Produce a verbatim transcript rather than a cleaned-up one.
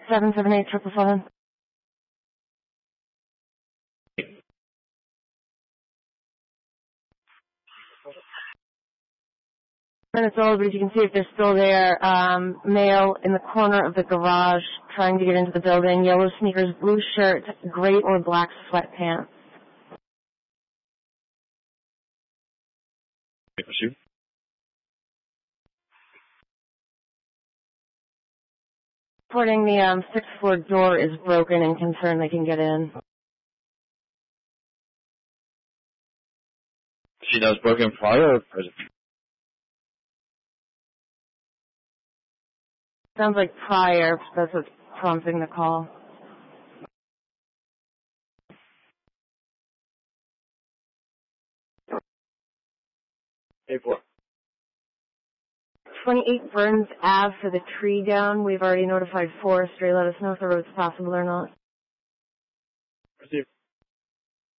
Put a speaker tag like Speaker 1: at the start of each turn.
Speaker 1: seven seven eight triple seven. Minutes old, but as you can see, if they're still there, um, male in the corner of the garage trying to get into the building, yellow sneakers, blue shirt, gray or black sweatpants. Reporting the um, sixth floor door is broken and concerned they can get in.
Speaker 2: She knows broken prior or present?
Speaker 1: Sounds like prior, that's what's prompting the call.
Speaker 2: eight four.
Speaker 1: twenty-eight Burns Ave for the tree down. We've already notified forestry. Let us know if the road's possible or not.
Speaker 2: Receive.